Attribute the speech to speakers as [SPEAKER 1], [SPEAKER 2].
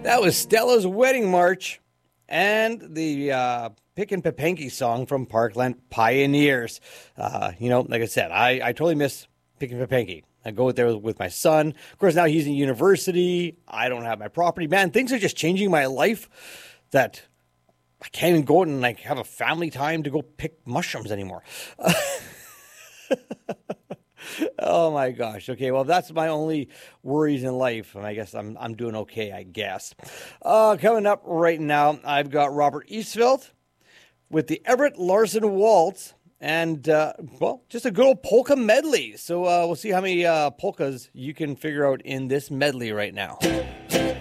[SPEAKER 1] That was Stella's Wedding March and the Pick and Papanky song from Parkland Pioneers. Like I said, I totally miss Pick and Papanky. I go out there with my son. Of course, now he's in university. I don't have my property. Man, things are just changing my life that I can't even go out and have a family time to go pick mushrooms anymore. Oh my gosh. Okay, well, that's my only worries in life, and I guess I'm doing okay, I guess. Coming up right now, I've got Robert Eastveld with the Everett Larson Waltz, and just a good old polka medley. So we'll see how many polkas you can figure out in this medley right now.